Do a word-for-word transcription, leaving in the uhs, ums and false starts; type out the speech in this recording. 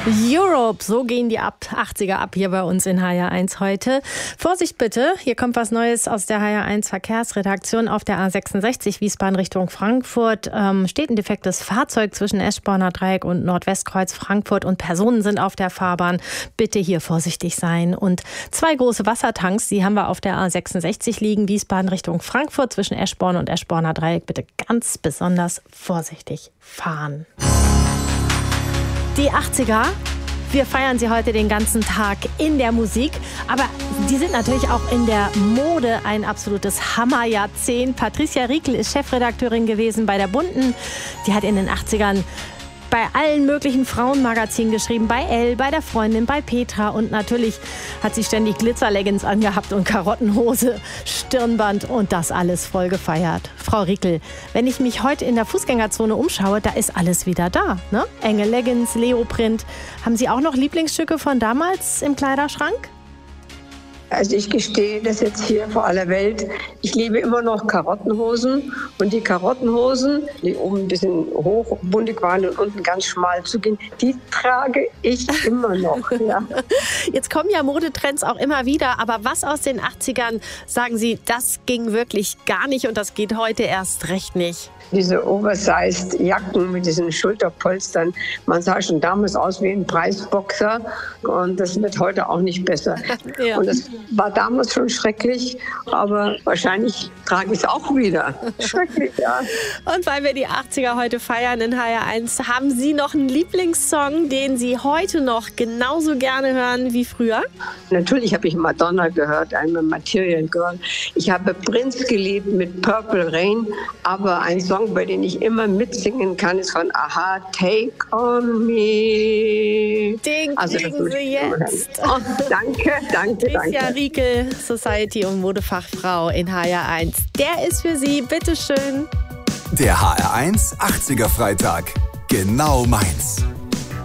Europe, so gehen die ab achtziger ab hier bei uns in H R eins heute. Vorsicht bitte, hier kommt was Neues aus der H R eins Verkehrsredaktion. Auf der A sechsundsechzig Wiesbaden Richtung Frankfurt ähm, steht ein defektes Fahrzeug zwischen Eschborner Dreieck und Nordwestkreuz Frankfurt und Personen sind auf der Fahrbahn. Bitte hier vorsichtig sein. Und zwei große Wassertanks, die haben wir auf der A sechsundsechzig liegen, Wiesbaden Richtung Frankfurt zwischen Eschborn und Eschborner Dreieck. Bitte ganz besonders vorsichtig fahren. Die achtziger, wir feiern sie heute den ganzen Tag in der Musik, aber die sind natürlich auch in der Mode ein absolutes Hammerjahrzehnt. Patricia Riekel ist Chefredakteurin gewesen bei der Bunten. Die hat in den achtzigern bei allen möglichen Frauenmagazinen geschrieben, bei Elle, bei der Freundin, bei Petra und natürlich hat sie ständig Glitzerleggings angehabt und Karottenhose, Stirnband und das alles voll gefeiert. Frau Riekel, wenn ich mich heute in der Fußgängerzone umschaue, da ist alles wieder da, ne? Enge Leggings, Leoprint. Haben Sie auch noch Lieblingsstücke von damals im Kleiderschrank? Also ich gestehe das jetzt hier vor aller Welt. Ich liebe immer noch Karottenhosen. Und die Karottenhosen, die oben ein bisschen hoch, buntig waren und unten ganz schmal zugehen, die trage ich immer noch. Ja. Jetzt kommen ja Modetrends auch immer wieder. Aber was aus den achtzigern, sagen Sie, das ging wirklich gar nicht und das geht heute erst recht nicht? Diese oversized Jacken mit diesen Schulterpolstern, man sah schon damals aus wie ein Preisboxer und das wird heute auch nicht besser. Ja. Und das war damals schon schrecklich, aber wahrscheinlich trage ich es auch wieder. Schrecklich, ja. Und weil wir die achtziger heute feiern in H R eins, haben Sie noch einen Lieblingssong, den Sie heute noch genauso gerne hören wie früher? Natürlich habe ich Madonna gehört, einmal Material Girl. Ich habe Prince geliebt mit Purple Rain, aber ein Song, bei dem ich immer mitsingen kann, ist von Aha, Take on Me. Den also, kriegen Sie jetzt. Oh, danke, danke, danke. Patricia Riekel, Society- und Modefachfrau in H R eins. Der ist für Sie, bitteschön. Der H R eins achtziger Freitag. Genau meins.